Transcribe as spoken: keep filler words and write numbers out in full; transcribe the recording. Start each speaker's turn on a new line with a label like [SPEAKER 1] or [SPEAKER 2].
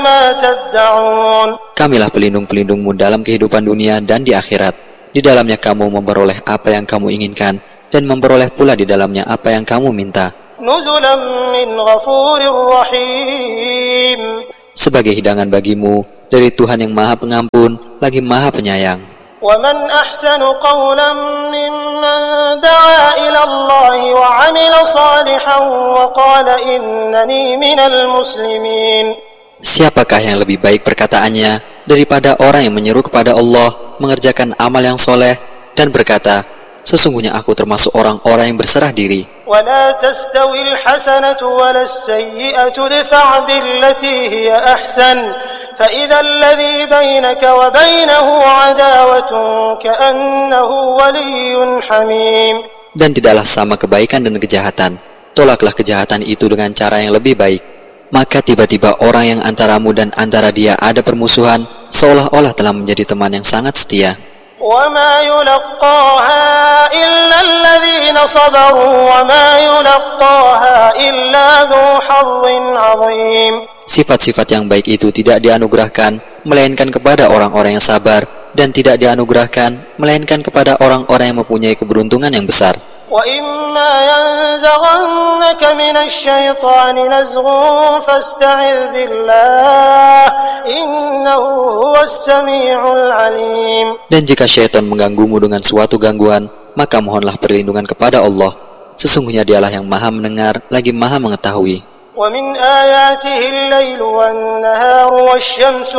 [SPEAKER 1] ما تدعون.
[SPEAKER 2] Kamilah pelindung-pelindungmu dalam kehidupan dunia dan di akhirat. Di dalamnya kamu memperoleh apa yang kamu inginkan, dan memperoleh pula di dalamnya apa yang kamu minta.
[SPEAKER 1] نزلا من غفور رحيم.
[SPEAKER 2] Sebagai hidangan bagimu dari Tuhan yang Maha Pengampun, lagi Maha Penyayang.
[SPEAKER 1] ومن أحسن قولا ممن دعا إلى الله وعمل صالحا وقال إنني من المسلمين.
[SPEAKER 2] Siapakah yang lebih baik perkataannya daripada orang yang menyeru kepada Allah, mengerjakan amal yang soleh, dan berkata, sesungguhnya aku termasuk orang-orang yang berserah diri.
[SPEAKER 1] ولا تستوي الحسنة ولا السيئة ادفع بالتي هي أحسن فإذا الذي بينك وبينه عداوة كأنه ولي حميم.
[SPEAKER 2] Dan tidaklah sama kebaikan dan kejahatan. Tolaklah kejahatan itu dengan cara yang lebih baik. Maka tiba-tiba orang yang antaramu dan antara dia ada permusuhan, seolah-olah telah menjadi teman yang sangat setia.
[SPEAKER 1] وما يلقاها إلا الذين صبروا وما يلقاها إلا ذو حظ عظيم.
[SPEAKER 2] Sifat-sifat yang baik itu tidak dianugerahkan, melainkan kepada orang-orang yang sabar, dan tidak dianugerahkan, melainkan kepada orang-orang yang mempunyai keberuntungan yang besar.
[SPEAKER 1] وَإِمَّا يَنزَغَنَّكَ مِنَ الشَّيْطَانِ نَزْغٌ فَاسْتَعِذْ بِاللَّهِ إِنَّهُ هُوَ السَّمِيعُ الْعَلِيمُ. Dan
[SPEAKER 2] jika syaitan mengganggumu dengan suatu gangguan, maka mohonlah perlindungan kepada Allah. Sesungguhnya dialah yang Maha mendengar, lagi Maha mengetahui.
[SPEAKER 1] وَمِنْ آيَاتِهِ اللَّيْلُ وَالنَّهَارُ وَالشَّمْسُ